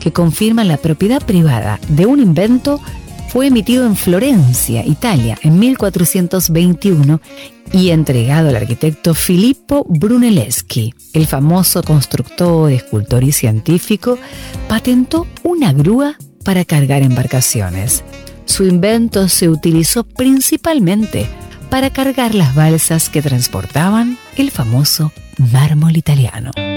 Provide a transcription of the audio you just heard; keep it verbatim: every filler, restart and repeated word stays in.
que confirma la propiedad privada de un invento fue emitido en Florencia, Italia, en mil cuatrocientos veintiuno y entregado al arquitecto Filippo Brunelleschi. El famoso constructor, escultor y científico patentó una grúa para cargar embarcaciones. Su invento se utilizó principalmente para cargar las balsas que transportaban el famoso mármol italiano.